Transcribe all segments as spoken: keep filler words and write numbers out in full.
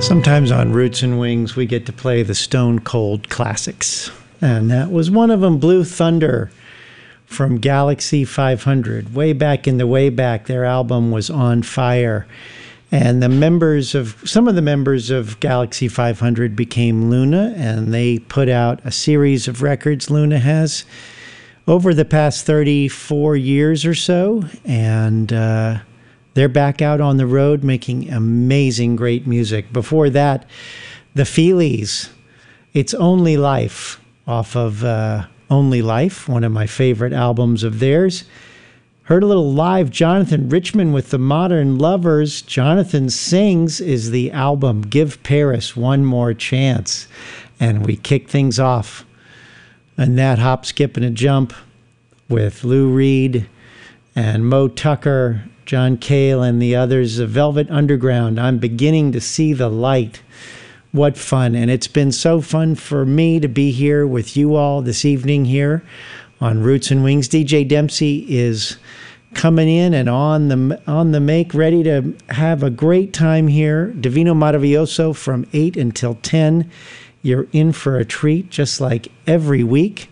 Sometimes on Roots and Wings, we get to play the Stone Cold classics. And that was one of them, Blue Thunder from Galaxy five hundred. Way back in the way back, their album was On Fire. And the members of, some of the members of Galaxy five hundred became Luna, and they put out a series of records, Luna has, over the past thirty-four years or so. And, uh, they're back out on the road making amazing, great music. Before that, the Feelies, It's Only Life, off of uh, Only Life, one of my favorite albums of theirs. Heard a little live Jonathan Richman with the Modern Lovers. Jonathan Sings is the album Give Paris One More Chance. And we kick things off. And that hop, skip, and a jump with Lou Reed and Mo Tucker, John Cale, and the others of Velvet Underground. I'm beginning to see the light. What fun. And it's been so fun for me to be here with you all this evening here on Roots and Wings. D J Dempsey is coming in and on the on the make, ready to have a great time here. Divino Maravilloso from eight until ten. You're in for a treat, just like every week.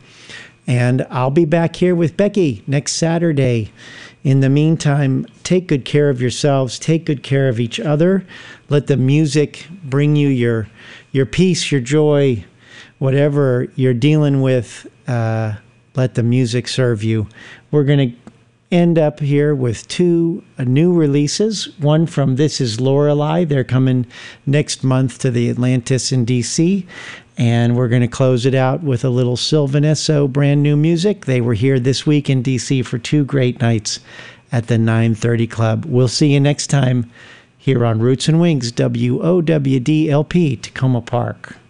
And I'll be back here with Becky next Saturday. In the meantime, take good care of yourselves. Take good care of each other. Let the music bring you your your peace, your joy, whatever you're dealing with. Uh, let the music serve you. We're going to end up here with two uh, new releases. One from This Is Lorelei. They're coming next month to the Atlantis in D C, and we're going to close it out with a little Sylvan Esso brand new music. They were here this week in D C for two great nights at the nine thirty Club. We'll see you next time here on Roots and Wings, W O W D L P, Tacoma Park.